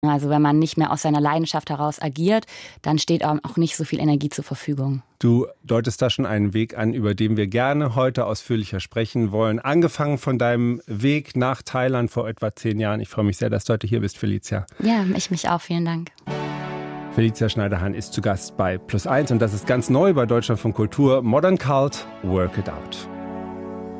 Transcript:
Also wenn man nicht mehr aus seiner Leidenschaft heraus agiert, dann steht auch nicht so viel Energie zur Verfügung. Du deutest da schon einen Weg an, über den wir gerne heute ausführlicher sprechen wollen. Angefangen von deinem Weg nach Thailand vor etwa 10 Jahren. Ich freue mich sehr, dass du heute hier bist, Felicia. Ja, ich mich auch. Vielen Dank. Felicia Schneiderhan ist zu Gast bei Plus 1 und das ist ganz neu bei Deutschlandfunk Kultur. Modern Cult, Work It Out.